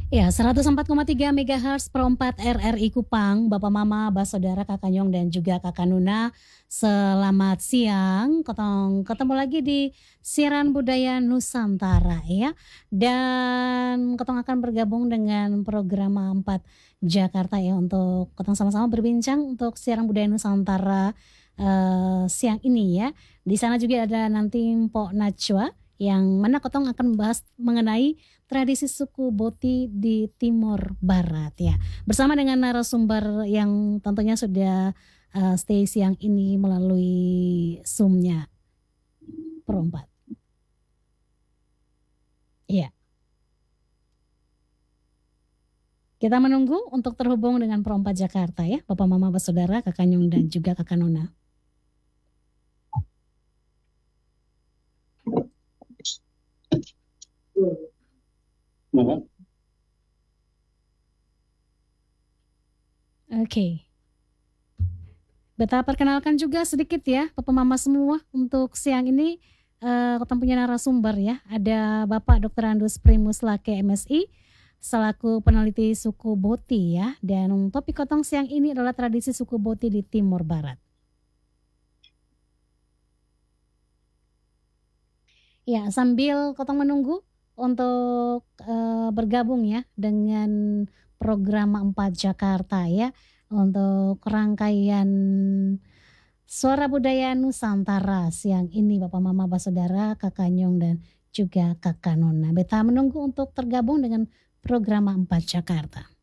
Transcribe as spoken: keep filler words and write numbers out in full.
Ya, seratus empat koma tiga megahertz per empat R R I Kupang, Bapak Mama, Saudara, Kakak Nyong dan juga Kakak Nuna. Selamat siang, kotong ketemu lagi di Siaran Budaya Nusantara ya. Dan kotong akan bergabung dengan program empat Jakarta ya untuk kotong sama-sama berbincang untuk Siaran Budaya Nusantara eh, siang ini ya. Di sana juga ada nanti Mpok Najwa yang mana kotong akan membahas mengenai tradisi suku Boti di Timor Barat ya. Bersama dengan narasumber yang tentunya sudah uh, stay siang ini melalui Zoom-nya Perempat. Iya. Kita menunggu untuk terhubung dengan Perempat Jakarta ya, Bapak Mama Saudara, Kakak Nyung dan juga Kakak Nona. Oke. Okay. Beta perkenalkan juga sedikit ya, Bapak Mama semua untuk siang ini uh, kita punya narasumber ya. Ada Bapak doktor Andus Primus Lake M S I selaku peneliti suku Boti ya. Dan topik kotong siang ini adalah tradisi suku Boti di Timor Barat. Ya, sambil kotong menunggu untuk uh, bergabung ya dengan program empat Jakarta ya untuk rangkaian Suara Budaya Nusantara siang ini Bapak Mama Saudara, Kakak Nyong dan juga Kakak Nona. Beta menunggu untuk tergabung dengan program empat Jakarta.